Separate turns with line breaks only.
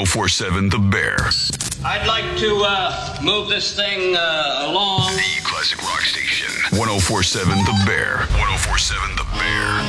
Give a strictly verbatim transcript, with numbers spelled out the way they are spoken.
oh four seven The Bear.
I'd like to uh, move this thing uh, along.
The classic rock station. ten forty-seven The Bear. ten forty-seven The Bear.